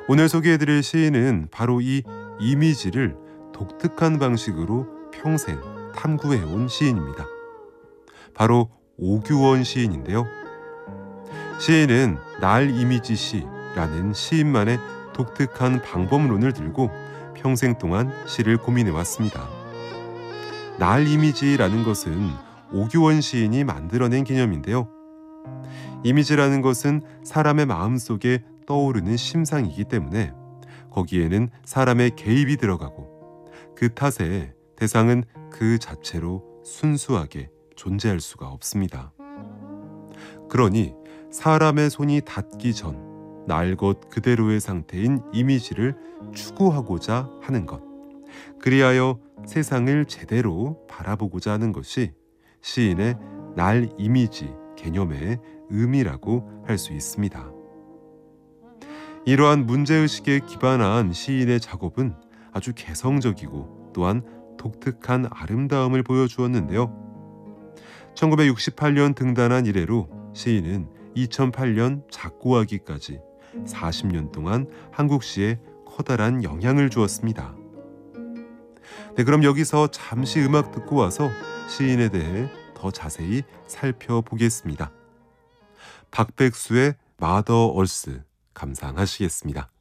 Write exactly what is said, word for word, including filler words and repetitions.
오늘 소개해드릴 시인은 바로 이 이미지를 독특한 방식으로 평생 탐구해온 시인입니다. 바로 오규원 시인인데요. 시인은 날 이미지 시라는 시인만의 독특한 방법론을 들고 평생 동안 시를 고민해왔습니다. 날 이미지라는 것은 오규원 시인이 만들어낸 개념인데요. 이미지라는 것은 사람의 마음속에 떠오르는 심상이기 때문에 거기에는 사람의 개입이 들어가고 그 탓에 대상은 그 자체로 순수하게 존재할 수가 없습니다. 그러니 사람의 손이 닿기 전 날 것 그대로의 상태인 이미지를 추구하고자 하는 것, 그리하여 세상을 제대로 바라보고자 하는 것이 시인의 날 이미지 개념의 의미라고 할 수 있습니다. 이러한 문제의식에 기반한 시인의 작업은 아주 개성적이고 또한 독특한 아름다움을 보여주었는데요. 천구백육십팔 년 등단한 이래로 시인은 이천팔 년 작고하기까지 사십 년 동안 한국 시에 커다란 영향을 주었습니다. 네, 그럼 여기서 잠시 음악 듣고 와서 시인에 대해 더 자세히 살펴보겠습니다. 박백수의 마더 얼스 감상하시겠습니다.